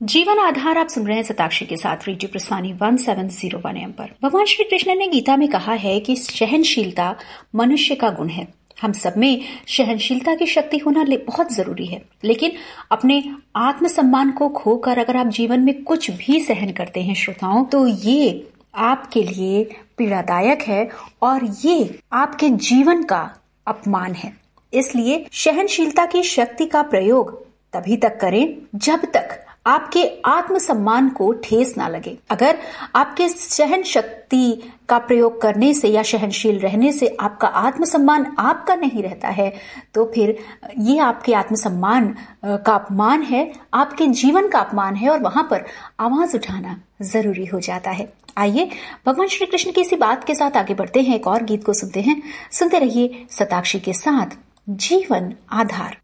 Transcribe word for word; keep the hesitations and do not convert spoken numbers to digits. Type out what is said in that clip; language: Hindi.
जीवन आधार आप सुन रहे हैं शताक्षी के साथ radio प्रस्थानी one seven zero one M पर। भगवान श्री कृष्ण ने गीता में कहा है कि सहनशीलता मनुष्य का गुण है। हम सब में सहनशीलता की शक्ति होना बहुत जरूरी है, लेकिन अपने आत्मसम्मान को खोकर अगर आप जीवन में कुछ भी सहन करते हैं श्रोताओं, तो ये आपके लिए पीड़ादायक है और ये आपके जीवन का अपमान है। इसलिए सहनशीलता की शक्ति का प्रयोग तभी तक करें जब तक आपके आत्मसम्मान को ठेस ना लगे। अगर आपके सहन शक्ति का प्रयोग करने से या सहनशील रहने से आपका आत्मसम्मान आपका नहीं रहता है, तो फिर ये आपके आत्मसम्मान का अपमान है, आपके जीवन का अपमान है और वहां पर आवाज उठाना जरूरी हो जाता है। आइए भगवान श्री कृष्ण की इसी बात के साथ आगे बढ़ते हैं, एक और गीत को सुनते हैं। सुनते रहिए शताक्षी के साथ जीवन आधार।